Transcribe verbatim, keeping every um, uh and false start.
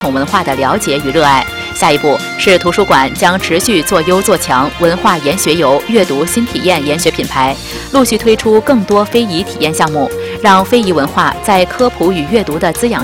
统文化的了解与热爱。下一步是图书馆将持续做优做强文化研学游、阅读新体验研学品牌，陆续推出更多非遗体验项目，让非遗文化在科普与阅读的滋养